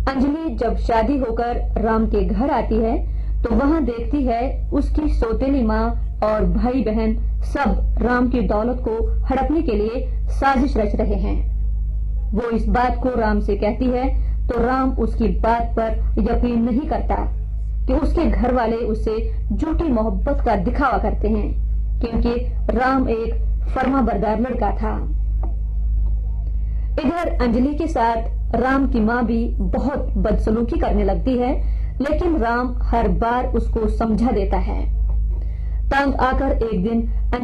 अंजलि जब शादी होकर राम के घर आती है तो वहां देखती है उसकी सौतेली माँ और भाई बहन सब राम की दौलत को हड़पने के लिए साजिश रच रहे हैं। वो इस बात को राम से कहती है तो राम उसकी बात पर यकीन नहीं करता कि उसके घर वाले उससे झूठी मोहब्बत का दिखावा करते हैं, क्योंकि राम एक फर्माबरदार लड़का था। इधर अंजलि के साथ राम की माँ भी बहुत बदसलूकी करने लगती है, लेकिन राम हर बार उसको समझा देता है। तंग आकर एक दिन